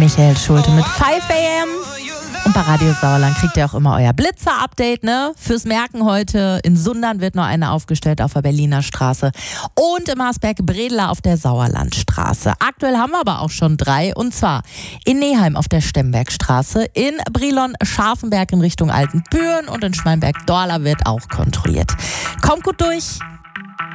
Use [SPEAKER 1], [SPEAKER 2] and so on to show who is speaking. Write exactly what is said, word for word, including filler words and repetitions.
[SPEAKER 1] Michael Schulte mit fünf a m Und bei Radio Sauerland kriegt ihr auch immer euer Blitzer-Update, ne? Fürs Merken heute. In Sundern wird noch eine aufgestellt auf der Berliner Straße. Und im Marsberg-Bredler auf der Sauerlandstraße. Aktuell haben wir aber auch schon drei. Und zwar in Neheim auf der Stembergstraße, in Brilon-Scharfenberg in Richtung Altenbüren und in Schmeinberg-Dorla wird auch kontrolliert. Kommt gut durch!